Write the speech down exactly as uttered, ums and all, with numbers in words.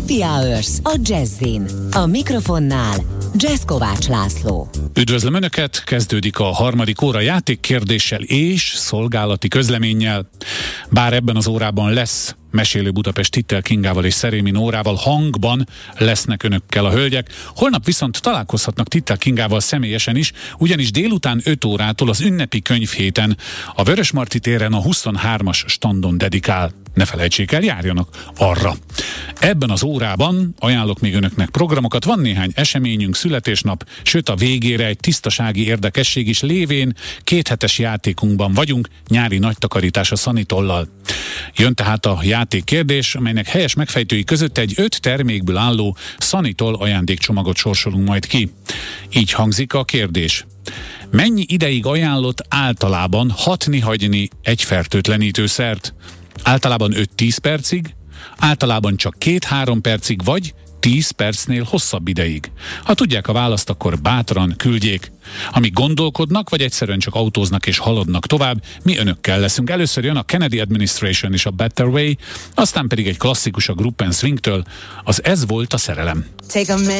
Happy Hours a Jazzin. A mikrofonnál Jazz Kovács László. Üdvözlöm Önöket, kezdődik a harmadik óra játékkérdéssel és szolgálati közleménnyel. Bár ebben az órában lesz Mesélő Budapest Tittel Kingával és Szerémi Nórával, hangban lesznek önökkel a hölgyek. Holnap viszont találkozhatnak Tittel Kingával személyesen is, ugyanis délután öt órától az ünnepi könyvhéten a Vörösmarty téren a huszonhármas standon dedikál. Ne felejtsék el, járjanak arra. Ebben az órában ajánlok még önöknek programokat, van néhány eseményünk, születésnap, sőt a végére egy tisztasági érdekesség is lévén kéthetes játékunkban vagyunk, nyári nagy takarítás a Sanitollal. Jön tehát a játékkérdés, amelynek helyes megfejtői között egy öt termékből álló Sanitol ajándékcsomagot sorsolunk majd ki. Így hangzik a kérdés. Mennyi ideig ajánlott általában hatni-hagyni egy fertőtlenítőszert? Általában öt-tíz percig, általában csak két-három percig, vagy tíz percnél hosszabb ideig. Ha tudják a választ, akkor bátran küldjék. Amíg gondolkodnak, vagy egyszerűen csak autóznak és haladnak tovább, mi önökkel leszünk. Először jön a Kennedy Administration és a Better Way, aztán pedig egy klasszikus a Group and Swingtől, az Ez volt a szerelem.